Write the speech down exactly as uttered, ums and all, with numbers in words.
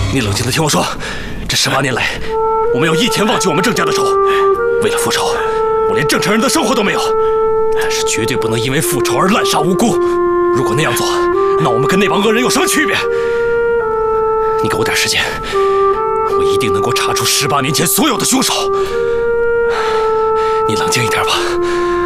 你冷静的听我说，这十八年来，我没有一天忘记我们郑家的仇。为了复仇，我连正常人的生活都没有。但是绝对不能因为复仇而滥杀无辜。如果那样做，那我们跟那帮恶人有什么区别？你给我点时间，我一定能够查出十八年前所有的凶手。你冷静一点吧。